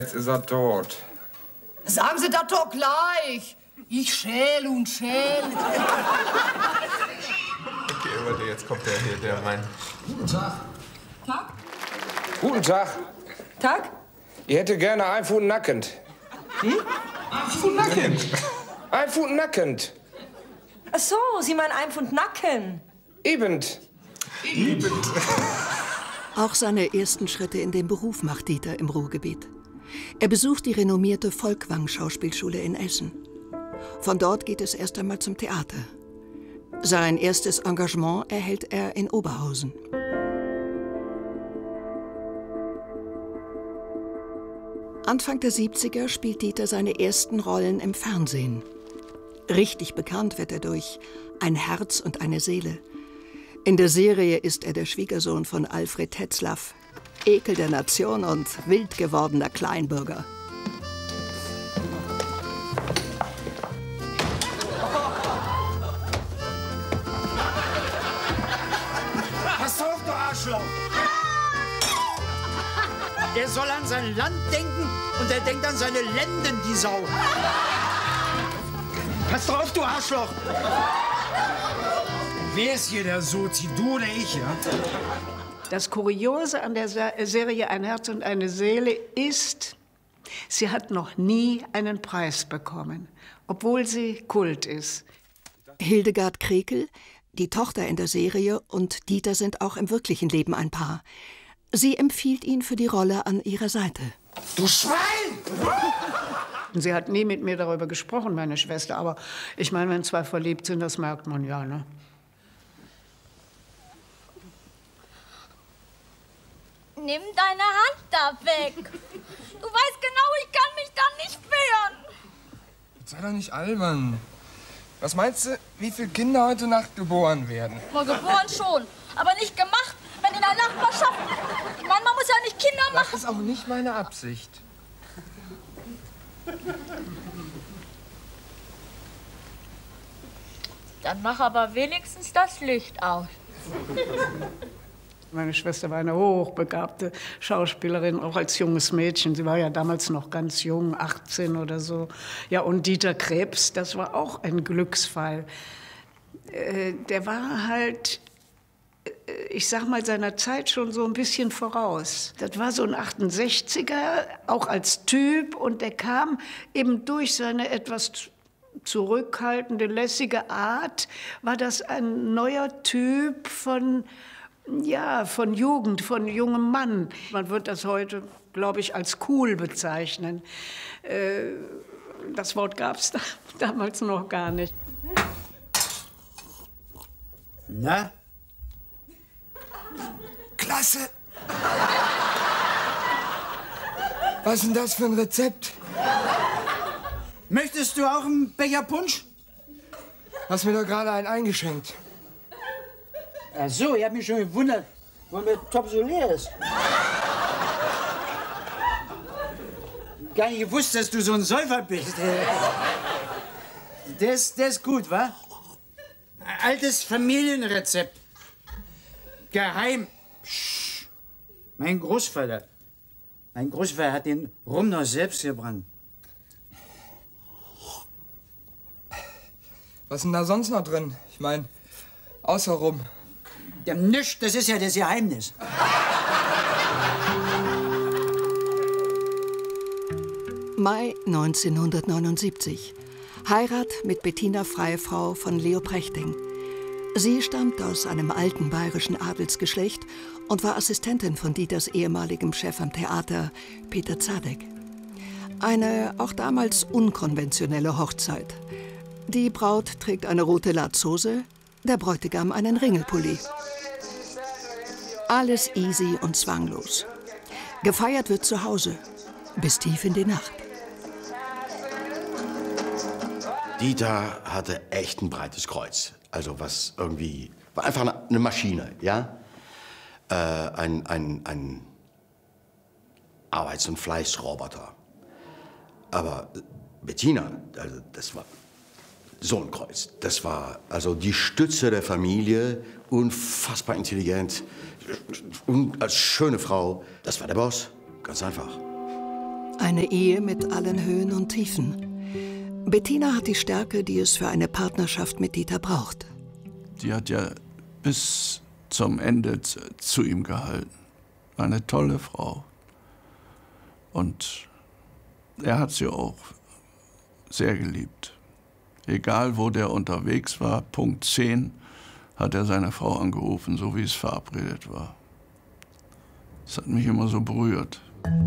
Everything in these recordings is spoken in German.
Jetzt ist er tot. Sagen Sie das doch gleich. Ich schäl und schäl. Okay, warte, jetzt kommt der hier, der mein... Guten Tag. Tag? Guten Tag. Tag? Ich hätte gerne ein Pfund nackend. Hm? Ein Pfund nackend? Ein Pfund nackend. Ach so, Sie meinen ein Pfund Nacken. Eben. Auch seine ersten Schritte in den Beruf macht Dieter im Ruhrgebiet. Er besucht die renommierte Folkwang-Schauspielschule in Essen. Von dort geht es erst einmal zum Theater. Sein erstes Engagement erhält er in Oberhausen. Anfang der 70er spielt Dieter seine ersten Rollen im Fernsehen. Richtig bekannt wird er durch Ein Herz und eine Seele. In der Serie ist er der Schwiegersohn von Alfred Tetzlaff, Ekel der Nation und wild gewordener Kleinbürger. Pass auf, du Arschloch! Er soll an sein Land denken und er denkt an seine Lenden, die Sau. Pass drauf, du Arschloch! Wer ist hier der Sozi, du oder ich, ja? Das Kuriose an der Serie Ein Herz und eine Seele ist, sie hat noch nie einen Preis bekommen, obwohl sie Kult ist. Hildegard Krekel, die Tochter in der Serie, und Dieter sind auch im wirklichen Leben ein Paar. Sie empfiehlt ihn für die Rolle an ihrer Seite. Du Schwein! Sie hat nie mit mir darüber gesprochen, meine Schwester, aber ich meine, wenn zwei verliebt sind, das merkt man ja, ne? Nimm deine Hand da weg. Du weißt genau, ich kann mich dann nicht wehren. Jetzt sei doch nicht albern. Was meinst du, wie viele Kinder heute Nacht geboren werden? Mal geboren schon, aber nicht gemacht, wenn in der Nachbarschaft... Ich meine, man muss ja nicht Kinder machen. Das ist auch nicht meine Absicht. Dann mach aber wenigstens das Licht aus. Meine Schwester war eine hochbegabte Schauspielerin, auch als junges Mädchen. Sie war ja damals noch ganz jung, 18 oder so. Ja, und Dieter Krebs, das war auch ein Glücksfall. Der war halt, ich sag mal, seiner Zeit schon so ein bisschen voraus. Das war so ein 68er, auch als Typ. Und der kam eben durch seine etwas zurückhaltende, lässige Art, war das ein neuer Typ von... Ja, von Jugend, von jungem Mann. Man wird das heute, glaube ich, als cool bezeichnen. Das Wort gab es damals noch gar nicht. Na? Klasse! Was ist denn das für ein Rezept? Möchtest du auch einen Becher Punsch? Hast mir doch gerade einen eingeschenkt. Ach so, ich hab mich schon gewundert, warum der Topf so leer ist. Gar nicht gewusst, dass du so ein Säufer bist. Der ist gut, wa? Altes Familienrezept. Geheim. Psch. Mein Großvater hat den Rum noch selbst gebrannt. Was ist denn da sonst noch drin? Ich meine, außer Rum. Ja, nichts, das ist ja das Geheimnis. Mai 1979. Heirat mit Bettina Freifrau von Leo Prechting. Sie stammt aus einem alten bayerischen Adelsgeschlecht und war Assistentin von Dieters ehemaligem Chef am Theater, Peter Zadek. Eine auch damals unkonventionelle Hochzeit. Die Braut trägt eine rote Latzhose, der Bräutigam einen Ringelpulli. Alles easy und zwanglos. Gefeiert wird zu Hause, bis tief in die Nacht. Dieter hatte echt ein breites Kreuz. Also was irgendwie, war einfach eine Maschine, ja? Ein Arbeits- und Fleißroboter. Aber Bettina, also das war so ein Kreuz. Das war also die Stütze der Familie, unfassbar intelligent und als schöne Frau. Das war der Boss, ganz einfach. Eine Ehe mit allen Höhen und Tiefen. Bettina hat die Stärke, die es für eine Partnerschaft mit Dieter braucht. Die hat ja bis zum Ende zu ihm gehalten. Eine tolle Frau. Und er hat sie auch sehr geliebt. Egal, wo der unterwegs war, Punkt 10, hat er seine Frau angerufen, so wie es verabredet war. Das hat mich immer so berührt.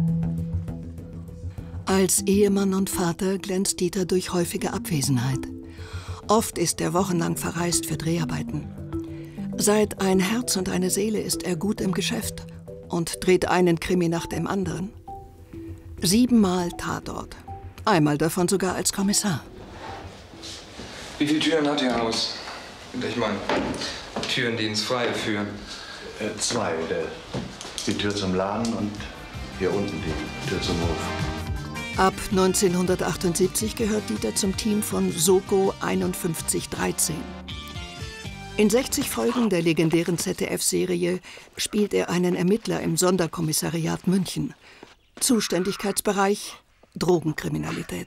Als Ehemann und Vater glänzt Dieter durch häufige Abwesenheit. Oft ist er wochenlang verreist für Dreharbeiten. Seit Ein Herz und eine Seele ist er gut im Geschäft und dreht einen Krimi nach dem anderen. 7-mal Tatort. Einmal davon sogar als Kommissar. Wie viele Türen hat Ihr Haus? Ich meine, Türen, die ins Freie führen. 2. Die Tür zum Laden und hier unten die Tür zum Hof. Ab 1978 gehört Dieter zum Team von Soko 5113. In 60 Folgen der legendären ZDF-Serie spielt er einen Ermittler im Sonderkommissariat München. Zuständigkeitsbereich Drogenkriminalität.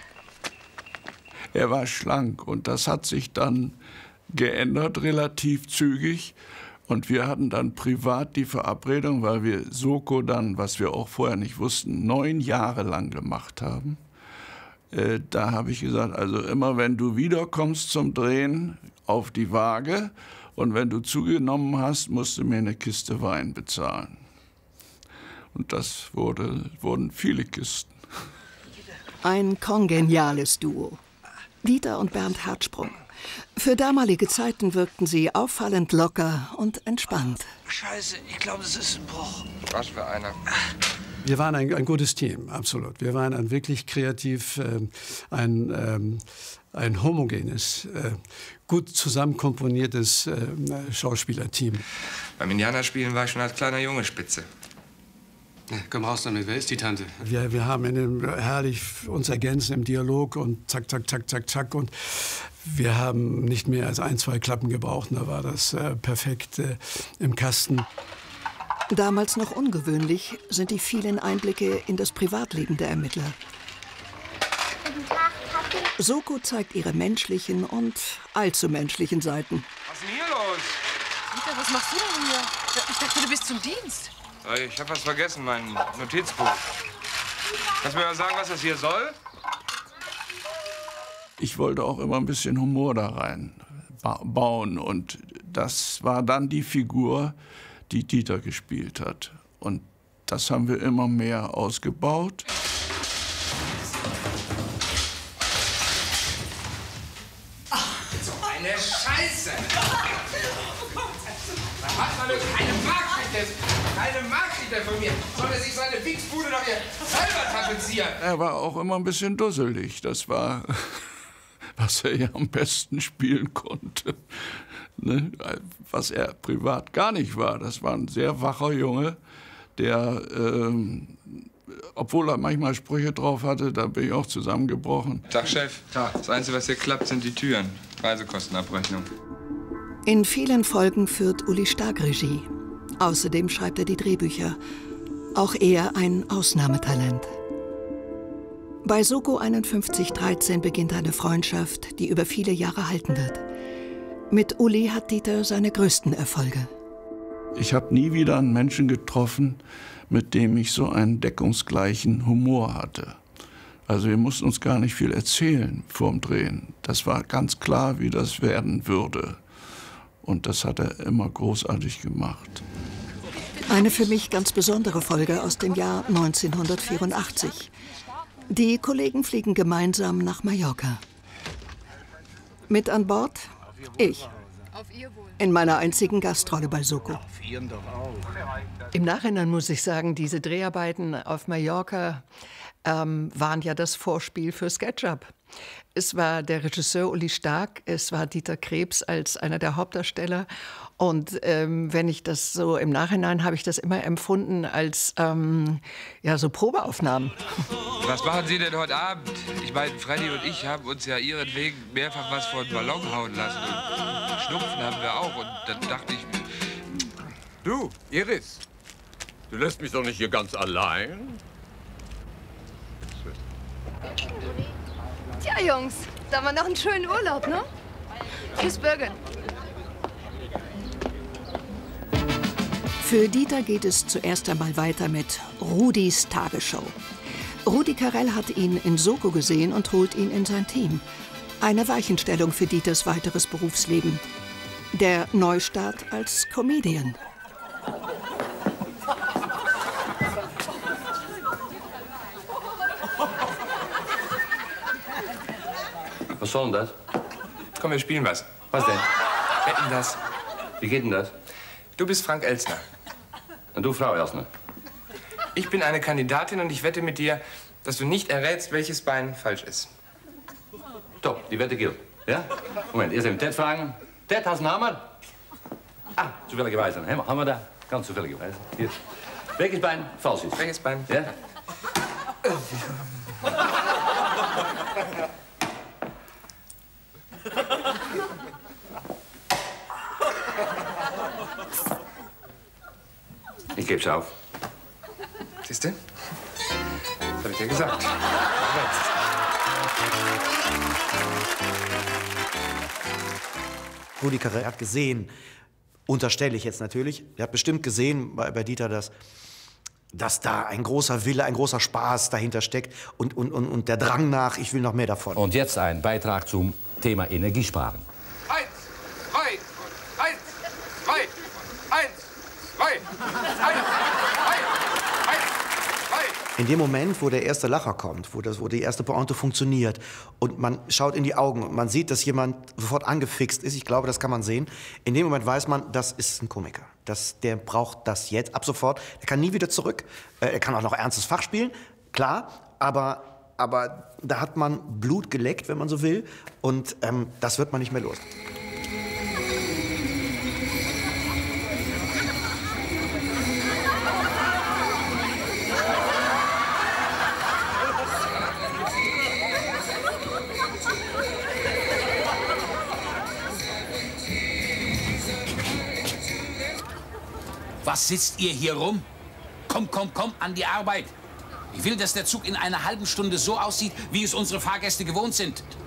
Er war schlank und das hat sich dann geändert, relativ zügig. Und wir hatten dann privat die Verabredung, weil wir Soko dann, was wir auch vorher nicht wussten, 9 Jahre lang gemacht haben. Da habe ich gesagt, also immer wenn du wiederkommst zum Drehen, auf die Waage. Und wenn du zugenommen hast, musst du mir eine Kiste Wein bezahlen. Und das wurden viele Kisten. Ein kongeniales Duo. Dieter und Bernd Hertzsprung. Für damalige Zeiten wirkten sie auffallend locker und entspannt. Scheiße, ich glaube, das ist ein Bruch. Was für einer. Wir waren ein gutes Team, absolut. Wir waren ein wirklich kreativ, ein homogenes, gut zusammenkomponiertes Schauspielerteam. Beim Indianerspielen war ich schon als kleiner Junge Spitze. Ja, komm raus damit, wer ist die Tante? Wir haben herrlich uns ergänzt im Dialog und zack, zack, zack, zack, zack. Und wir haben nicht mehr als 1, 2 Klappen gebraucht. Da war das perfekt im Kasten. Damals noch ungewöhnlich sind die vielen Einblicke in das Privatleben der Ermittler. Guten Tag, Papi. Soko zeigt ihre menschlichen und allzu menschlichen Seiten. Was ist denn hier los? Dieter, was machst du denn hier? Ich dachte, du bist zum Dienst. Ich habe was vergessen, mein Notizbuch. Kannst du mir mal sagen, was das hier soll? Ich wollte auch immer ein bisschen Humor da rein bauen. Und das war dann die Figur, die Dieter gespielt hat. Und das haben wir immer mehr ausgebaut. So eine Scheiße! Da hat man doch keine Marktrichter von mir. Soll er sich seine Wichsbude doch hier selber tapezieren? Er war auch immer ein bisschen dusselig. Das war, was er ja am besten spielen konnte. Ne? Was er privat gar nicht war. Das war ein sehr wacher Junge, der, obwohl er manchmal Sprüche drauf hatte, da bin ich auch zusammengebrochen. Tag, Chef. Tag. Das Einzige, was hier klappt, sind die Türen. Reisekostenabrechnung. In vielen Folgen führt Uli Stark Regie. Außerdem schreibt er die Drehbücher. Auch er ein Ausnahmetalent. Bei Soko 5113 beginnt eine Freundschaft, die über viele Jahre halten wird. Mit Uli hat Dieter seine größten Erfolge. Ich habe nie wieder einen Menschen getroffen, mit dem ich so einen deckungsgleichen Humor hatte. Also wir mussten uns gar nicht viel erzählen vorm Drehen. Das war ganz klar, wie das werden würde. Und das hat er immer großartig gemacht. Eine für mich ganz besondere Folge aus dem Jahr 1984. Die Kollegen fliegen gemeinsam nach Mallorca. Mit an Bord ich. In meiner einzigen Gastrolle bei Soko. Im Nachhinein muss ich sagen, diese Dreharbeiten auf Mallorca waren ja das Vorspiel für SketchUp. Es war der Regisseur Uli Stark, es war Dieter Krebs als einer der Hauptdarsteller. Und wenn ich das so im Nachhinein, habe ich das immer empfunden als ja, so Probeaufnahmen. Was machen Sie denn heute Abend? Ich meine, Freddy und ich haben uns ja ihretwegen mehrfach was vor den Ballon hauen lassen. Und Schnupfen haben wir auch. Und dann dachte ich... Du, Iris, du lässt mich doch nicht hier ganz allein. Tja, Jungs, da war noch einen schönen Urlaub, ne? Tschüss, Birgit. Für Dieter geht es zuerst einmal weiter mit Rudis Tagesschau. Rudi Carrell hat ihn in Soko gesehen und holt ihn in sein Team. Eine Weichenstellung für Dieters weiteres Berufsleben. Der Neustart als Comedian. Was soll denn das? Komm, wir spielen was. Was denn? Wetten das. Wie geht denn das? Du bist Frank Elstner. Und du, Frau Elstner? Ich bin eine Kandidatin und ich wette mit dir, dass du nicht errätst, welches Bein falsch ist. Top, die Wette gilt. Ja? Moment, erst eben Ted fragen. Ted, hast du einen Hammer? Ah, zufälligerweise. Haben wir da? Ganz zufälligerweise. Hier. Welches Bein falsch ist? Welches Bein? Ja? Ich geb's auf. Siehst du? Das hab ich dir gesagt. Rudi Carrell hat gesehen, unterstelle ich jetzt natürlich, er hat bestimmt gesehen bei Dieter, dass da ein großer Wille, ein großer Spaß dahinter steckt und der Drang nach, ich will noch mehr davon. Und jetzt ein Beitrag zum Thema Energiesparen. 1, 2, 1, 2, 1, 2, 1, 2. In dem Moment, wo der erste Lacher kommt, wo die erste Pointe funktioniert und man schaut in die Augen und man sieht, dass jemand sofort angefixt ist, ich glaube, das kann man sehen, in dem Moment weiß man, das ist ein Komiker. Der braucht das jetzt, ab sofort. Der kann nie wieder zurück. Er kann auch noch ernstes Fach spielen, klar, aber da hat man Blut geleckt, wenn man so will, und das wird man nicht mehr los. Was sitzt ihr hier rum? Komm, an die Arbeit. Ich will, dass der Zug in einer halben Stunde so aussieht, wie es unsere Fahrgäste gewohnt sind.